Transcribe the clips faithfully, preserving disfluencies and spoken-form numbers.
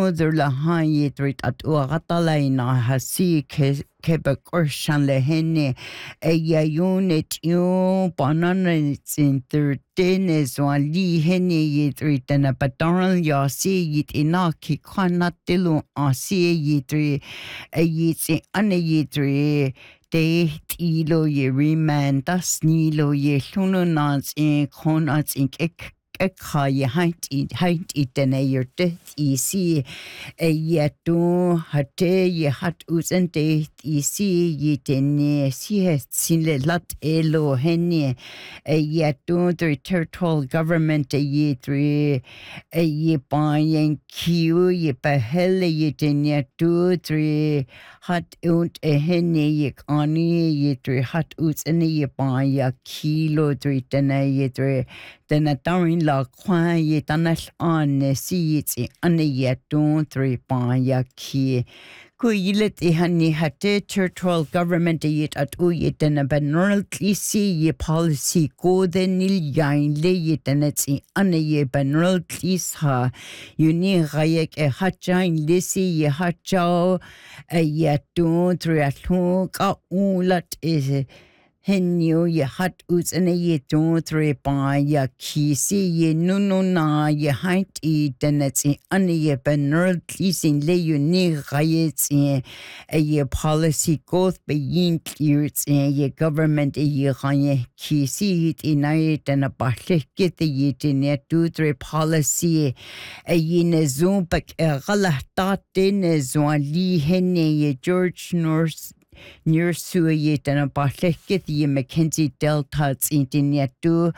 der la haye drit at uagatalaina hasi ke kebekorshan le hene e ya unit yo banana in thirteen is one li hene ye drit na pataran ya si yit inaki khanat tilu asi ye drit e yit ane ye drit de tilo ye reman das nilo ye lunans in konats in ek Eka ye haint it haint it and a your death easy a yet do hate ye hat usente easy ye tene si has seen le lat elo henny a yet do the territorial government a ye three a ye buying q ye behele ye tene two three hat und a henny ye ani ye three hat us and ye buy a kilo three tene ye three then a darn la quiet anash on seats on the yet don't three by ki. Kuilet e honey had territorial government yet at uyet and a bannerally see ye policy go then nil yain lay it and it's on ye bannerally ha. You need rayek a hatjain lissy ye hatjow a yet don't three at home got all that is. Henyo ye hat uts and a ye don't three by ya kisi ye no no na ye height e denetsi ane ye benerd leasing lay you near riots in a ye policy goth be yin clears in ye government a ye ranye kisi it in it and a batle get the ye in ye do three policy a ye ne zoom back a gala tat in a zwan li henne ye George North near Suayet and a Batlekit, ye Mackenzie Delta in Dinetu,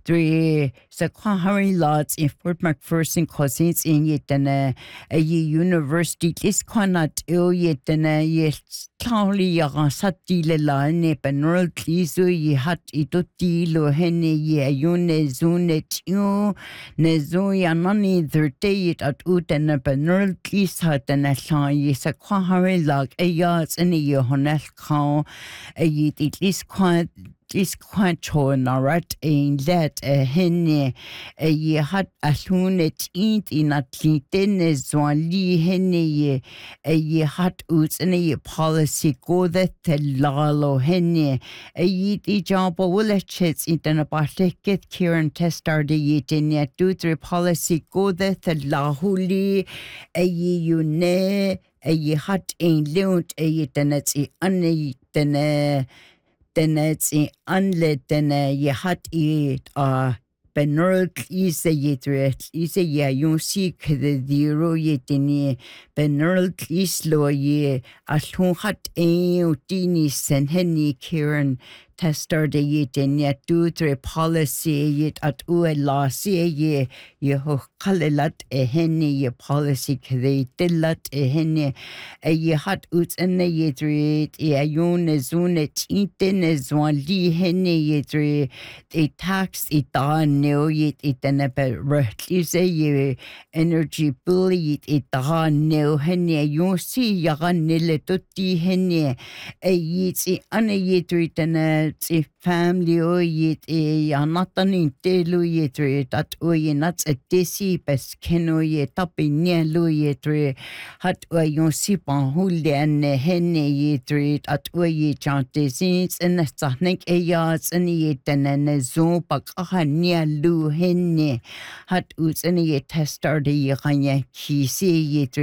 three Saquahari lots in Fort McPherson cousins in yet and a ye university is quanat ill yet and a ye Tawli Yarasati Lelane, Benral Cliso ye hat itotilo henne ye yune zunet you, Nezoya nani thirty at ut and a Benral Clis hat and a shy ye Saquahari log a yards and a ye honest call a yet it is quite is quite chon narat in that a henne a ye hat a hunet eat in a tin is one li henne ye a ye hat uts and a ye policy go that the lalo henne a ye the job will let chits in a batek get Kieran testar de ye in ye do three policy go that the lahuli a ye you ne a ye hat in leont a ye tenets e ane tene then it's in unlet then ye hat it uh Benurk is a yetret is a ya you see the zero yet in Benurk is lo ye as who hat a utini sen henny Kieran tester de yet in yet do three policy yet at ue la see ye ye ho kalelat a henny ye policy kre dillat a henny a ye hat ut and a yetret a yun is unet eaten is one li henny yetret a tax it on no yet it and a bit you say ye energy bully it on no henny you see yagan nille tutti henny a yet an a yetret and a if family o yet a anatan telu yet that o ye nuts a desi bes keno ye tapi ne lu yet hat o you see pan hulde and henne yet at o ye chante since and the sahnek a yards and yet and zo pak a ne lu henne hat uts and ye tester de ye kanye ki see yet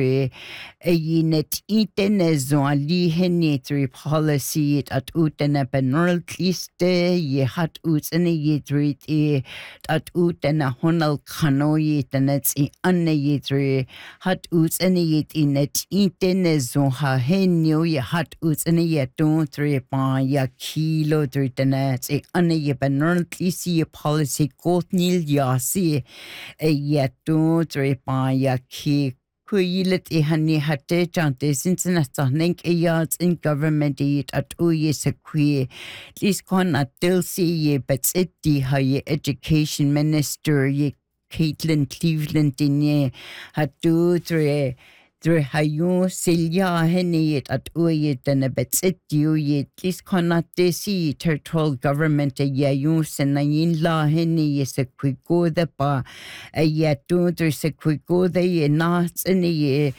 a ye net iten zo ali henne three policy at uten a penal Iste ye hat uts and a ye treat e at ut and a honal cano yet and it's e anne ye three hat uts and a yet in it eaten as on ha henyo ye hat uts and a yet don't three pa ya kilo three and it's e anne ye penalty see a policy court nil ya see a yet don't three pa ya ki Kuilet e hani hate chante since na sahnek e yards in government it at uye sekwe. Lis kon at dilsi ye but it di ha ye education minister ye Caitlin Cleveland in ye had do three Dre hayo silya hene at uyet and a bit it you yet is cannot see territorial government a yayu senayin la hene is a quick go the pa a yet do there's a quick go the ye not in a ye